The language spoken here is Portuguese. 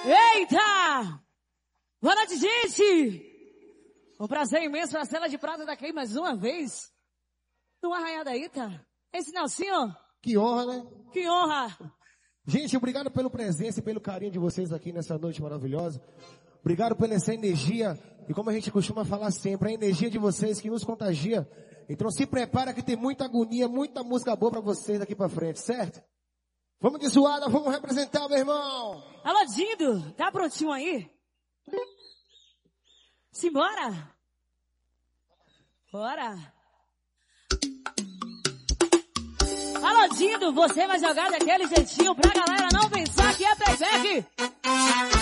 Eita! Boa noite, gente! Um prazer imenso a Cela de Prata daqui mais uma vez. No Arraiadaíta. Esse Nelsinho. Que honra, né? Que honra! Gente, obrigado pela presença e pelo carinho de vocês aqui nessa noite maravilhosa. Obrigado pela essa energia. E como a gente costuma falar sempre, a energia de vocês que nos contagia. Então se prepara que tem muita agonia, muita música boa pra vocês daqui pra frente, certo? Vamos de zoada, vamos representar, meu irmão. Alô, Dindo, tá prontinho aí? Simbora? Bora! Alô, Dindo, você vai jogar daquele jeitinho pra galera não pensar que é playback.